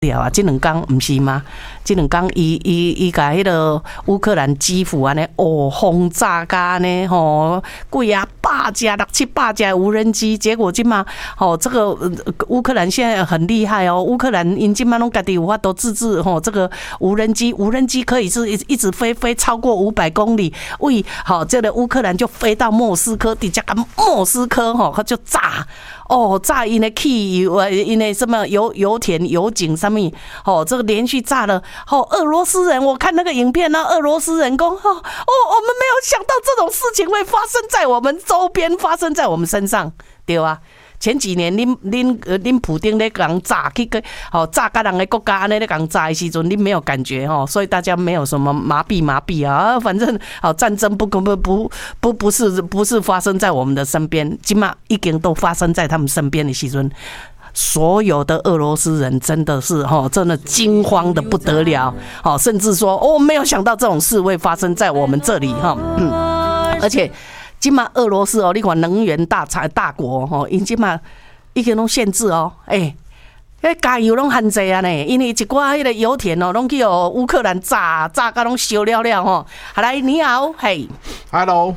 了啊！这两天不是吗？这两天伊甲迄个乌克兰基辅安尼轰炸甲呢吼，几啊百架600-700架无人机，结果今嘛这个乌克兰现在很厉害哦，乌克兰因今嘛拢家己有法度自制这个无人机可以是一直飞超过500公里，喂，这个乌克兰就飞到莫斯科，直接甲莫斯科它就炸。炸因的汽油，因的什么油田、油井上面，这个连续炸了。俄罗斯人，我看那个影片呢，俄罗斯人讲，我们没有想到这种事情会发生在我们周边，发生在我们身上，对啊。前几年恁普丁咧讲炸去个炸甲人的国家安尼咧讲炸的时阵，恁没有感觉所以大家没有什么麻痹啊，反正战争不是发生在我们的身边，今嘛已经都发生在他们身边的时阵，所有的俄罗斯人真的是真的惊慌的不得了，甚至说没有想到这种事会发生在我们这里而且。今嘛俄罗斯你看能源大国因今嘛已经拢限制加油拢限制啊呢，因为一寡迄个油田拢去乌克兰炸甲拢烧了好来，你好，嘿 ，Hello，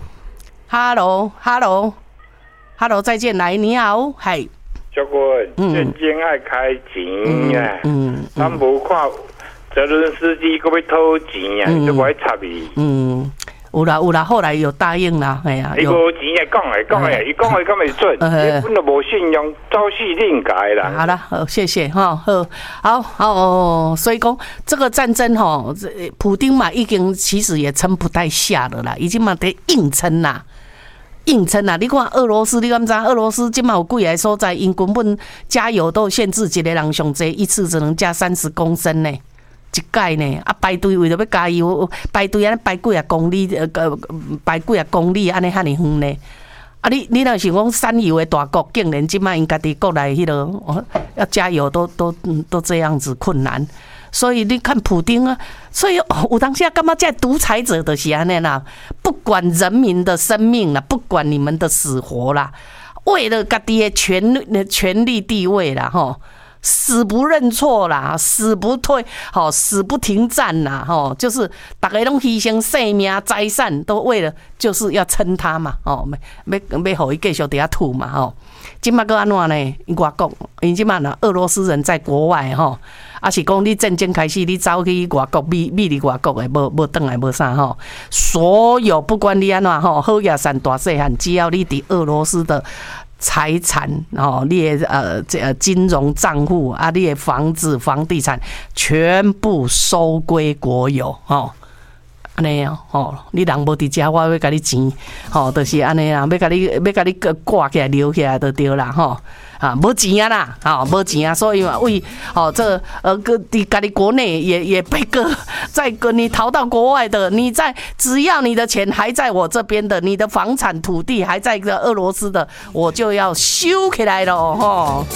再见，来，你好，嘿， 小quân，认真爱开钱啊，咱无看泽伦斯基搁要偷钱啊，就不爱插伊。 有啦，后来有答应啦，哎呀， 伊无钱来讲伊讲话敢会准，伊本来无信用，走死另改啦。 好了，谢谢好，所以讲这个战争普丁嘛已经其实也撑不太下了啦，已经嘛得硬撑啦。你看俄罗斯，你敢知？俄罗斯今嘛有几个所在，因根本加油都限制一个人上济，一次只能加30公升呢。一届呢，排队为了要加油，排队安尼排几啊公里，安尼遐尼远呢？你若想讲产油的大国，竟然即摆因家己国内迄个要加油都这样子困难，所以你看普丁啊，所以有当下感觉这独裁者就是安尼啦，不管人民的生命啦，不管你们的死活啦，为了家己的权力地位啦，死不认错啦，死不退，死不停战啦，就是大家拢牺牲性命、财产，都为了就是要撑他嘛，要互伊继续伫遐吐嘛，今麦个安怎呢？外国，因今麦呢，俄罗斯人在国外啊是讲你战争开始，你走去外国，秘离外国的，无转来无啥所有不管你安怎好野善大细汉，只要你伫俄罗斯的。财产你的金融账户啊，你的房子、房地产全部收归国有安尼你人无伫遮，我要甲你钱就是安尼啦，要甲你挂起来留起来就对啦无钱啊啦，无钱啊，所以嘛，这家己国内也被你逃到国外的，只要你的钱还在我这边的，你的房产土地还在俄罗斯的，我就要收起来了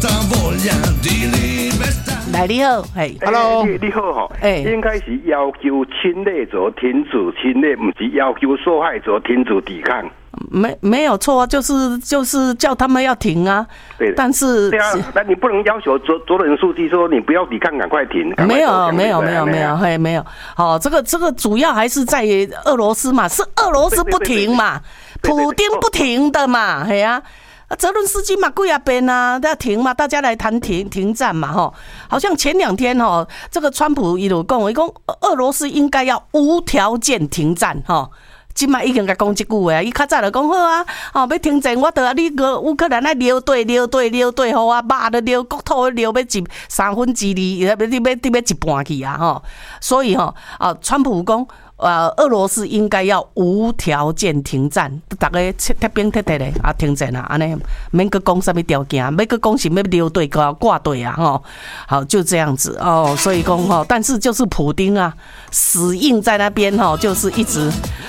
来，你好，嘿 ，Hello， 你好应该是要求亲历者停止侵略，不是要求受害者停止抵抗。 没有错，就是叫他们要停啊。对，但是对啊，那你不能要求泽连斯基说你不要抵抗，赶快停。 没有。这个主要还是在俄罗斯嘛，是俄罗斯不停嘛，普丁不停的嘛，嘿啊。泽伦斯基嘛，几啊遍啊，要停嘛，大家来谈停战嘛，好像前2天这个川普一路讲，俄罗斯应该要无条件停战今麦已经甲讲这句话，伊较早就讲好啊，要停战，我得你个乌克兰来留队，好啊，肉都留，国土留要1/3，你要一半去啊，所以川普讲。俄罗斯应该要无条件停战，大家铁兵铁铁的停战啊，安尼免去讲什么条件，免去讲是要留队挂队啊，好就这样子所以讲但是就是普丁啊，死硬在那边就是一直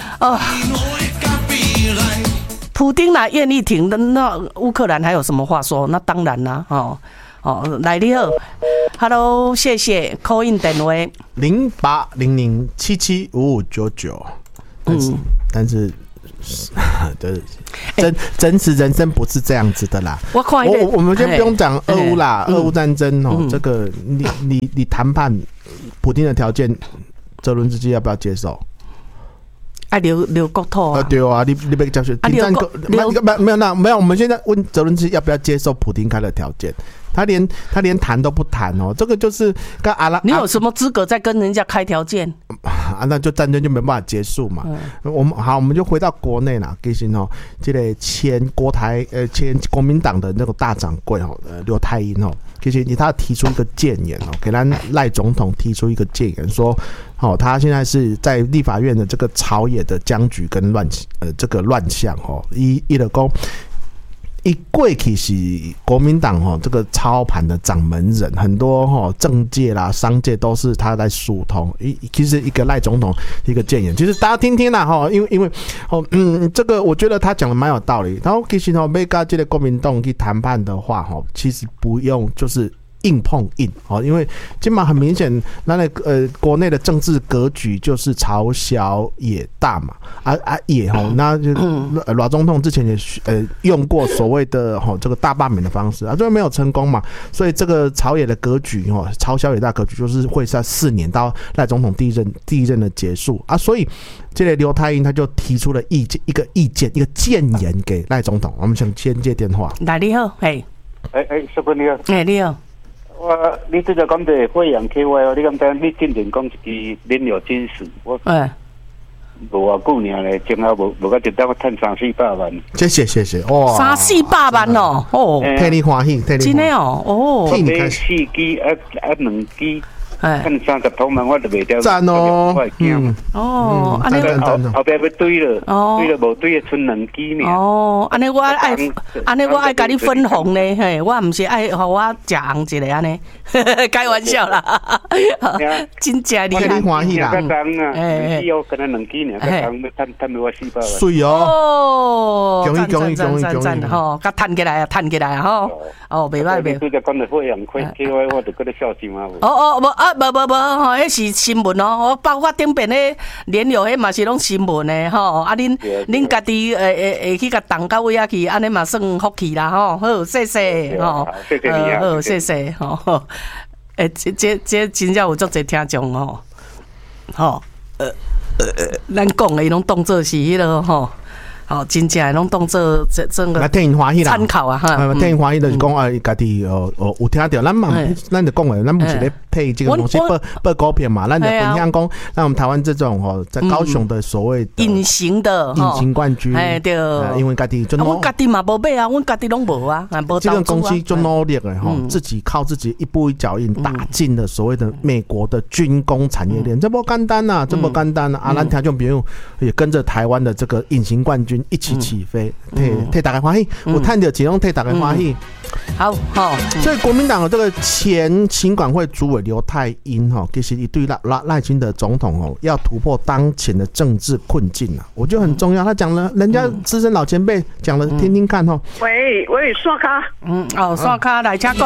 普丁哪愿意停的？那乌克兰还有什么话说？那当然啦，来你好 ，Hello， 谢谢 call in 电话 0800775599，但是真实人生不是这样子的啦。我们先不用讲俄乌啦，俄乌战争哦，这个你谈判普丁的条件，泽伦斯基要不要接受？ 留国土啊？ 对啊，你别讲说停战没有，我们现在问泽伦斯基要不要接受普丁开的条件？他连谈都不谈哦，这个就是跟你有什么资格再跟人家开条件？ 那就战争就没办法结束嘛。我们就回到国内啦。其实哦，这个前国民党的那个大掌柜哦，刘太英哦，其实他提出一个谏言哦，给咱赖总统提出一个谏言说，他现在是在立法院的这个朝野的僵局跟这个乱象哦，一的讲。过去是国民党这个操盘的掌门人，很多政界啦、商界都是他在疏通。其实一个赖总统一个谏言，其实大家听听啦因为这个我觉得他讲的蛮有道理。然后其实要跟这个国民党去谈判的话其实不用就是硬碰硬因为今嘛很明显，国内的政治格局就是朝小野大嘛，野那就老总统之前也用过所谓的这个大罢免的方式最后没有成功嘛，所以这个朝野的格局朝小野大格局就是会在4年到赖总统第一任的结束所以这个刘太英他就提出了一个谏言给赖总统。我们想先接电话。 来，你好， 师傅你好， 你好。 你这个讲的惠阳 KY， 你敢知你进前讲一支燃料金属，我无偌久尔咧，前后无到一档我赚300-400万。谢谢哇 ，300-400万哦， 替你欢喜， 真的哦， 替你开始。4支2支。看30桶嘛，我就袂掉。 赞哦， 安尼后边要堆了，堆了无堆，剩2支尔。 安尼我爱甲你分红呢，嘿，我唔是爱互我食红一个安尼，开玩笑啦，真正厉害。 你欢喜啦， 以后可能2支尔，要赚我400万。 水哦， 赞吼，甲赚起来啊，袂歹。 你就讲的惠阳亏，我就搁咧笑钱嘛。 无，迄是新闻哦。包括顶边咧联络，迄嘛是拢新闻的吼。恁家己会去甲动到位去，安尼嘛算福气啦吼。好，谢谢吼。 谢谢你啊， 好，谢谢吼。这真正有足侪听众吼。咱讲的拢当作是迄个吼。真正拢当做整个参考啊哈， 替因欢喜就是讲家己有听到，咱就讲的，咱不是咧配这个东西报股票嘛，咱就分享讲，那我们台湾这种在高雄的所谓隐形冠军， 对， 因为家己就阮家己嘛无买啊，阮家己拢无啊， 这个公司就努力的自己靠自己一步一脚印打进了所谓的美国的军工产业链，这不简单呐，这不简单啊！咱听众朋友也跟着台湾的这个隐形冠军一起起飞，替大家欢喜，我看到其中替大家欢喜。 好， 所以国民党的这个前行管会主委刘太英其实一对赖清德总统要突破当前的政治困境我觉得很重要。他讲了，人家资深老前辈讲了，听听看喂，刷卡， 刷卡来加讲。